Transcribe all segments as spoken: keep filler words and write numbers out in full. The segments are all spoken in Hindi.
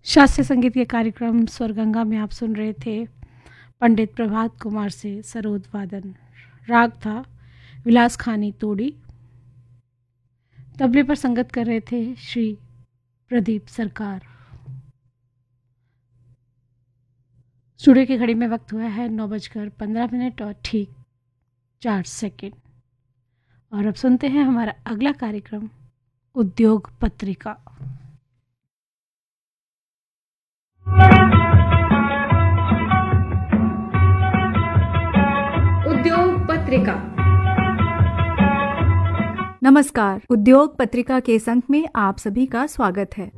शास्त्रीय संगीत के कार्यक्रम स्वरगंगा में आप सुन रहे थे पंडित प्रभात कुमार से सरोद वादन। राग था विलास खानी तोड़ी। तबले पर संगत कर रहे थे श्री प्रदीप सरकार। स्टूडियो की घड़ी में वक्त हुआ है नौ बजकर पंद्रह मिनट और ठीक चार सेकंड। और अब सुनते हैं हमारा अगला कार्यक्रम उद्योग पत्रिका। उद्योग पत्रिका। नमस्कार, उद्योग पत्रिका के इस अंक में आप सभी का स्वागत है।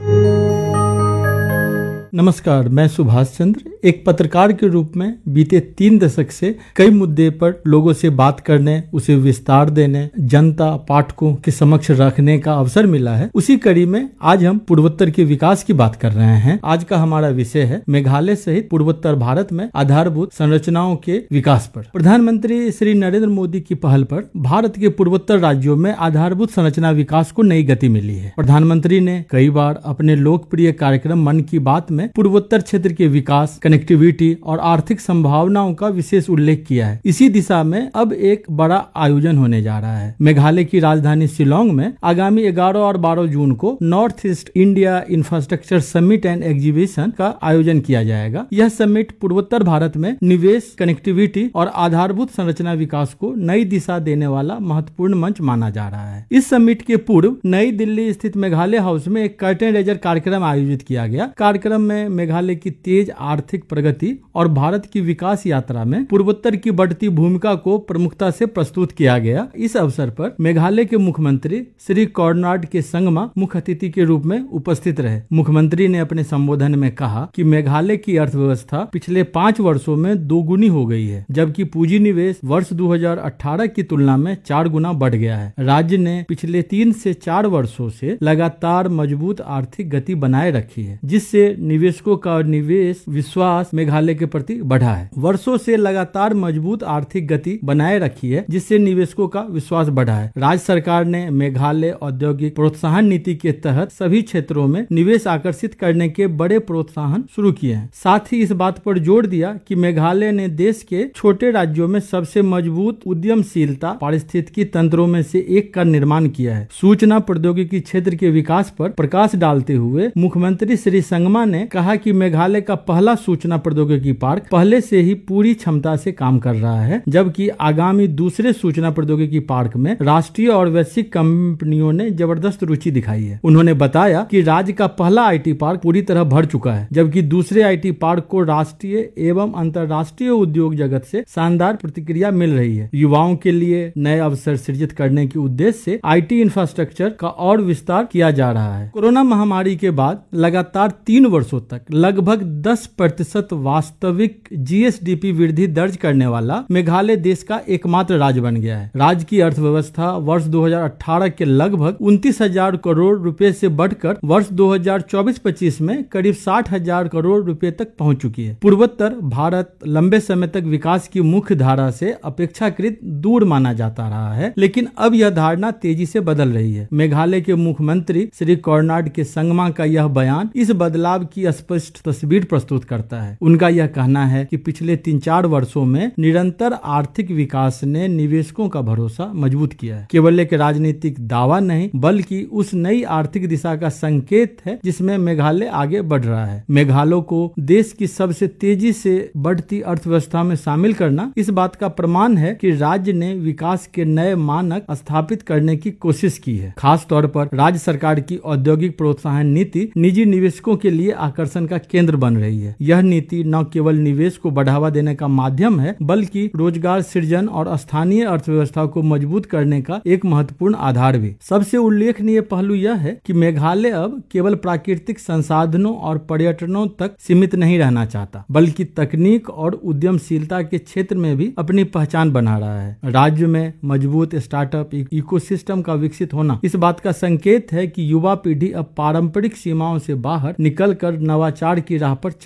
नमस्कार, मैं सुभाष चंद्र एक पत्रकार के रूप में बीते तीन दशक से कई मुद्दे पर लोगों से बात करने, उसे विस्तार देने, जनता पाठकों के समक्ष रखने का अवसर मिला है। उसी कड़ी में आज हम पूर्वोत्तर के विकास की बात कर रहे हैं। आज का हमारा विषय है मेघालय सहित पूर्वोत्तर भारत में आधारभूत संरचनाओं के विकास पर। प्रधानमंत्री श्री नरेंद्र मोदी की पहल पर भारत के पूर्वोत्तर राज्यों में आधारभूत संरचना विकास को नई गति मिली है। प्रधानमंत्री ने कई बार अपने लोकप्रिय कार्यक्रम मन की बात में पूर्वोत्तर क्षेत्र के विकास, कनेक्टिविटी और आर्थिक संभावनाओं का विशेष उल्लेख किया है। इसी दिशा में अब एक बड़ा आयोजन होने जा रहा है। मेघालय की राजधानी शिलोंग में आगामी ग्यारह और बारह जून को north east India infrastructure summit and exhibition का आयोजन किया जाएगा। यह समिट पूर्वोत्तर भारत में निवेश, कनेक्टिविटी और आधारभूत संरचना विकास को नई दिशा देने वाला महत्वपूर्ण मंच माना जा रहा है। इस समिट के पूर्व नई दिल्ली स्थित मेघालय हाउस में एक कर्टेन रेजर कार्यक्रम आयोजित किया गया। कार्यक्रम में मेघालय की तेज आर्थिक प्रगति और भारत की विकास यात्रा में पूर्वोत्तर की बढ़ती भूमिका को प्रमुखता से प्रस्तुत किया गया। इस अवसर पर मेघालय के मुख्यमंत्री श्री कोर्नाड के संगमा मुख्य अतिथि के रूप में उपस्थित रहे। मुख्यमंत्री ने अपने संबोधन में कहा कि मेघालय की अर्थव्यवस्था पिछले पाँच वर्षों में दोगुनी हो गई है, जबकि पूंजी निवेश वर्ष दो हज़ार अठारह की तुलना में चार गुना बढ़ गया है। राज्य ने पिछले तीन से चार वर्षों से लगातार मजबूत आर्थिक गति बनाए रखी है, जिससे निवेशकों का निवेश विश्वास मेघालय के प्रति बढ़ा है। वर्षों से लगातार मजबूत आर्थिक गति बनाए रखी है, जिससे निवेशकों का विश्वास बढ़ा है। राज्य सरकार ने मेघालय औद्योगिक प्रोत्साहन नीति के तहत सभी क्षेत्रों में निवेश आकर्षित करने के बड़े प्रोत्साहन शुरू किए हैं। साथ ही इस बात पर जोर दिया कि मेघालय ने देश के छोटे राज्यों में सबसे मजबूत उद्यमशीलता पारिस्थितिकी तंत्रों में से एक का निर्माण किया है। सूचना प्रौद्योगिकी क्षेत्र के विकास पर प्रकाश डालते हुए मुख्यमंत्री श्री संगमा ने कहा कि मेघालय का पहला सूचना प्रौद्योगिकी पार्क पहले से ही पूरी क्षमता से काम कर रहा है, जबकि आगामी दूसरे सूचना प्रौद्योगिकी पार्क में राष्ट्रीय और वैश्विक कंपनियों ने जबरदस्त रुचि दिखाई है। उन्होंने बताया कि राज्य का पहला आईटी पार्क पूरी तरह भर चुका है, जबकि दूसरे आईटी पार्क को राष्ट्रीय एवं अंतर्राष्ट्रीय उद्योग जगत से शानदार प्रतिक्रिया मिल रही है। युवाओं के लिए नए अवसर सृजित करने के उद्देश्य से आईटी इंफ्रास्ट्रक्चर का और विस्तार किया जा रहा है। कोरोना महामारी के बाद लगातार तीन वर्षों तक लगभग दस प्रतिशत वास्तविक जीएसडीपी वृद्धि दर्ज करने वाला मेघालय देश का एकमात्र राज्य बन गया है। राज्य की अर्थव्यवस्था वर्ष दो हज़ार अठारह के लगभग उनतीस हजार करोड़ रुपए से बढ़कर वर्ष दो हज़ार चौबीस पच्चीस में करीब साठ हजार करोड़ रुपए तक पहुंच चुकी है। पूर्वोत्तर भारत लंबे समय तक विकास की मुख्य धारा से अपेक्षाकृत दूर माना जाता रहा है, लेकिन अब यह धारणा तेजी से बदल रही है। मेघालय के मुख्यमंत्री श्री कोर्नाड के संगमा का यह बयान इस बदलाव की स्पष्ट तस्वीर प्रस्तुत करता है। उनका यह कहना है कि पिछले तीन चार वर्षों में निरंतर आर्थिक विकास ने निवेशकों का भरोसा मजबूत किया है। केवल एक राजनीतिक दावा नहीं, बल्कि उस नई आर्थिक दिशा का संकेत है जिसमें मेघालय आगे बढ़ रहा है। मेघालय को देश की सबसे तेजी से बढ़ती अर्थव्यवस्था में शामिल करना इस बात का प्रमाण है कि राज्य ने विकास के नए मानक स्थापित करने की कोशिश की है। खास तौर पर राज्य सरकार की औद्योगिक प्रोत्साहन नीति निजी निवेशकों के लिए आकर्षण का केंद्र बन रही है। यह नीति न केवल निवेश को बढ़ावा देने का माध्यम है, बल्कि रोजगार सृजन और स्थानीय अर्थव्यवस्था को मजबूत करने का एक महत्वपूर्ण आधार भी। सबसे उल्लेखनीय पहलू यह है कि मेघालय अब केवल प्राकृतिक संसाधनों और पर्यटनों तक सीमित नहीं रहना चाहता, बल्कि तकनीक और उद्यमशीलता के क्षेत्र में भी अपनी पहचान बना रहा है। राज्य में मजबूत स्टार्टअप इकोसिस्टम का विकसित होना इस बात का संकेत है कि युवा पीढ़ी अब पारंपरिक सीमाओं से बाहर निकलकर नवाचार की राह पर चल रही है।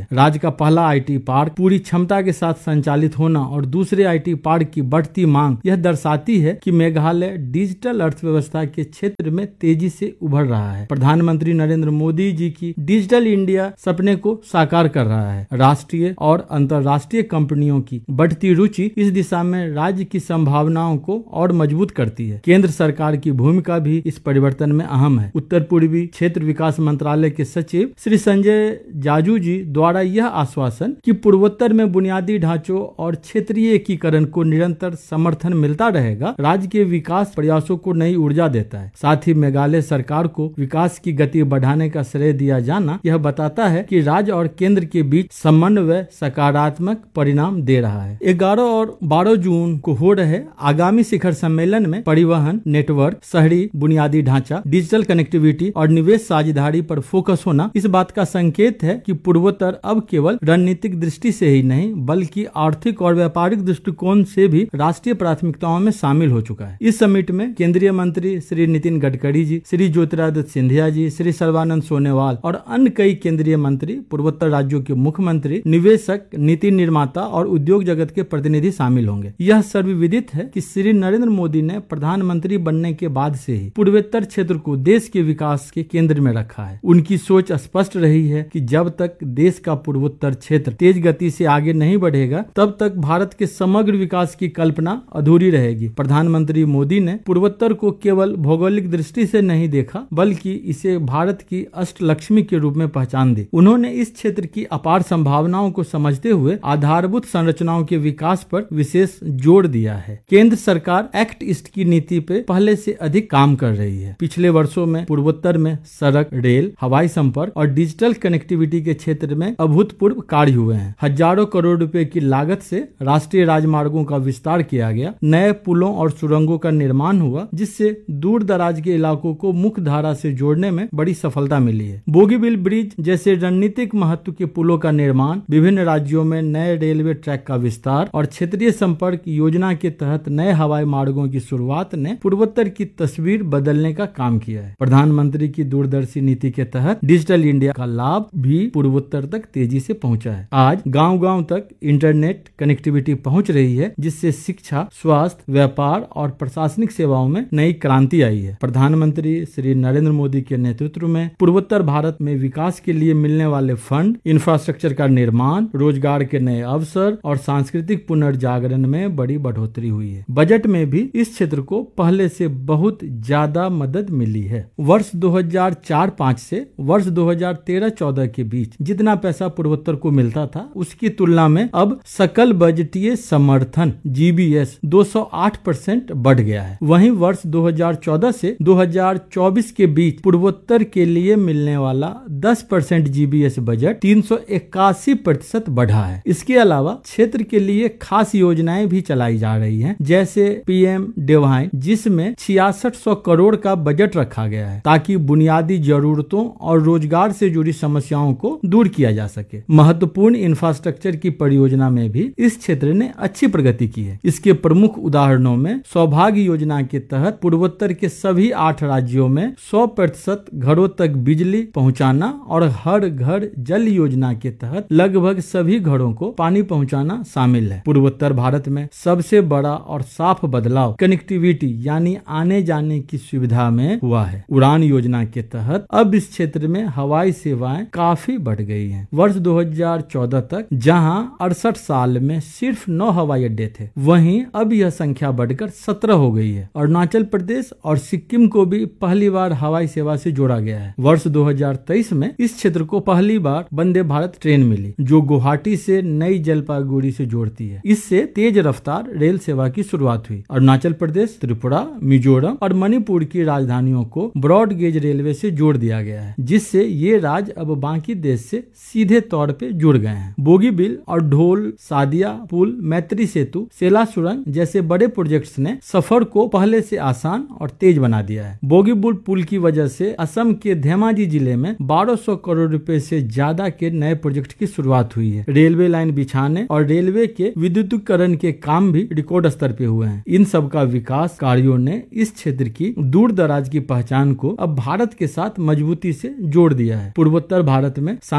है। राज्य का पहला आईटी पार्क पूरी क्षमता के साथ संचालित होना और दूसरे आईटी पार्क की बढ़ती मांग यह दर्शाती है कि मेघालय डिजिटल अर्थव्यवस्था के क्षेत्र में तेजी से उभर रहा है। प्रधानमंत्री नरेंद्र मोदी जी की डिजिटल इंडिया सपने को साकार कर रहा है। राष्ट्रीय और अंतर्राष्ट्रीय कंपनियों की बढ़ती रुचि इस दिशा में राज्य की संभावनाओं को और मजबूत करती है। केंद्र सरकार की भूमिका भी इस परिवर्तन में अहम है। उत्तर पूर्वी क्षेत्र विकास मंत्रालय के सचिव श्री संजय जाजू जी द्वारा यह आश्वासन कि पूर्वोत्तर में बुनियादी ढांचों और क्षेत्रीय एकीकरण को निरंतर समर्थन मिलता रहेगा, राज्य के विकास प्रयासों को नई ऊर्जा देता है। साथ ही मेघालय सरकार को विकास की गति बढ़ाने का श्रेय दिया जाना यह बताता है कि राज्य और केंद्र के बीच समन्वय सकारात्मक परिणाम दे रहा है। ग्यारह और बारह जून को हो रहे आगामी शिखर सम्मेलन में परिवहन नेटवर्क, शहरी बुनियादी ढांचा, डिजिटल कनेक्टिविटी और निवेश साझेदारी पर फोकस होना इस बात का संकेत है कि पूर्वोत्तर अब केवल रणनीतिक दृष्टि से ही नहीं बल्कि आर्थिक और व्यापारिक दृष्टिकोण से भी राष्ट्रीय प्राथमिकताओं में शामिल हो चुका है। इस समिट में केंद्रीय मंत्री श्री नितिन गडकरी जी, श्री ज्योतिरादित्य सिंधिया जी, श्री सर्बानंद सोनोवाल और अन्य कई केंद्रीय मंत्री, पूर्वोत्तर राज्यों के मुख्यमंत्री, निवेशक, नीति निर्माता और उद्योग जगत के प्रतिनिधि शामिल होंगे। यह सर्वविदित है कि श्री नरेंद्र मोदी ने प्रधानमंत्री बनने के बाद से ही पूर्वोत्तर क्षेत्र को देश के विकास के केंद्र में रखा है। उनकी सोच स्पष्ट रही है कि जब तक देश का पूर्वोत्तर क्षेत्र तेज गति से आगे नहीं बढ़ेगा तब तक भारत के समग्र विकास की कल्पना अधूरी रहेगी। प्रधानमंत्री मोदी ने पूर्वोत्तर को केवल भौगोलिक दृष्टि से नहीं देखा बल्कि इसे भारत की अष्टलक्ष्मी के रूप में पहचान दी। उन्होंने इस क्षेत्र की अपार संभावनाओं को समझते हुए आधारभूत संरचनाओं के विकास पर विशेष जोर दिया है। केंद्र सरकार एक्ट ईस्ट की नीति पे पहले से अधिक काम कर रही है। पिछले वर्षों में पूर्वोत्तर में सड़क, रेल, हवाई संपर्क और डिजिटल कनेक्टिविटी के क्षेत्र में अभूतपूर्व कार्य हुए हैं। हजारों करोड़ रुपए की लागत से राष्ट्रीय राजमार्गों का विस्तार किया गया, नए पुलों और सुरंगों का निर्माण हुआ जिससे दूर दराज के इलाकों को मुख्य धारा से जोड़ने में बड़ी सफलता मिली है। बोगीबिल ब्रिज जैसे रणनीतिक महत्व के पुलों का निर्माण, विभिन्न राज्यों में नए रेलवे ट्रैक का विस्तार और क्षेत्रीय संपर्क योजना के तहत नए हवाई मार्गों की शुरुआत ने पूर्वोत्तर की तस्वीर बदलने का काम किया है। प्रधानमंत्री की दूरदर्शी नीति के तहत डिजिटल इंडिया का लाभ भी पूर्वोत्तर तक तेजी से पहुंचा है। आज गांव-गांव तक इंटरनेट कनेक्टिविटी पहुंच रही है जिससे शिक्षा, स्वास्थ्य, व्यापार और प्रशासनिक सेवाओं में नई क्रांति आई है। प्रधानमंत्री श्री नरेंद्र मोदी के नेतृत्व में पूर्वोत्तर भारत में विकास के लिए मिलने वाले फंड, इंफ्रास्ट्रक्चर का निर्माण, रोजगार के नए अवसर और सांस्कृतिक पुनर्जागरण में बड़ी बढ़ोतरी हुई है। बजट में भी इस क्षेत्र को पहले से बहुत ज्यादा मदद मिली है। वर्ष दो हज़ार चार पाँच से वर्ष दो हज़ार तेरह चौदह के बीच जितना पैसा पूर्वोत्तर को मिलता था उसकी तुलना में अब सकल बजटीय समर्थन जी बी एस दो सौ आठ परसेंट बढ़ गया है। वहीं वर्ष दो हज़ार चौदह से दो हज़ार चौबीस के बीच पूर्वोत्तर के लिए मिलने वाला दस percent G B S budget तीन सौ इक्यासी प्रतिशत बढ़ा है। इसके अलावा क्षेत्र के लिए खास योजनाएं भी चलाई जा रही हैं, जैसे पी एम डिवाइन, जिसमें छियासठ सौ करोड़ का बजट रखा गया है ताकि बुनियादी जरूरतों और रोजगार से जुड़ी समस्याओं को दूर किया जा सके। महत्वपूर्ण इंफ्रास्ट्रक्चर की परियोजना में भी इस क्षेत्र ने अच्छी प्रगति की है। इसके प्रमुख उदाहरणों में सौभाग्य योजना के तहत पूर्वोत्तर के सभी आठ राज्यों में सौ प्रतिशत घरों तक बिजली पहुंचाना और हर घर जल योजना के तहत लगभग सभी घरों को पानी पहुंचाना शामिल है। पूर्वोत्तर भारत में सबसे बड़ा और साफ बदलाव कनेक्टिविटी यानी आने जाने की सुविधा में हुआ है। उड़ान योजना के तहत अब इस क्षेत्र में हवाई सेवाएं काफी बढ़ गई हैं। वर्ष दो हज़ार चौदह तक जहां अड़सठ साल में सिर्फ नौ हवाई अड्डे थे, वहीं अब यह संख्या बढ़कर सत्रह हो गई है। अरुणाचल प्रदेश और सिक्किम को भी पहली बार हवाई सेवा से जोड़ा गया है। वर्ष दो हज़ार तेईस में इस क्षेत्र को पहली बार वंदे भारत ट्रेन मिली जो गुवाहाटी से नई जलपाईगुड़ी से जोड़ती है। इससे तेज रफ्तार रेल सेवा की शुरुआत हुई। अरुणाचल प्रदेश, त्रिपुरा, मिजोरम और मणिपुर की राजधानियों को ब्रॉड गेज रेलवे से जोड़ दिया गया है, जिससे ये राज्य अब बाकी देश से सीधे तौर पे जुड़ गए हैं। बोगीबिल और ढोल सादिया पुल, मैत्री सेतु, सेला सुरंग जैसे बड़े प्रोजेक्ट्स ने सफर को पहले से आसान और तेज बना दिया है। बोगीबिल पुल की वजह से असम के धेमाजी जिले में बारह सौ करोड़ रुपए से ज्यादा के नए प्रोजेक्ट की शुरुआत हुई है। रेलवे लाइन बिछाने और रेलवे के विद्युतीकरण के काम भी रिकॉर्ड स्तर पे हुए हैं। इन सब का विकास कार्यों ने इस क्षेत्र की दूर दराज की पहचान को अब भारत के साथ मजबूती से जोड़ दिया है। पूर्वोत्तर भारत में सांस्कृतिक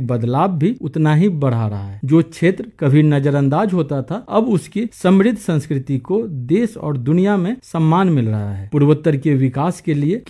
सांस्कृतिक बदलाव भी उतना ही बढ़ा रहा है। जो क्षेत्र कभी नजरअंदाज होता था, अब उसकी समृद्ध संस्कृति को देश और दुनिया में सम्मान मिल रहा है। पूर्वोत्तर के विकास के लिए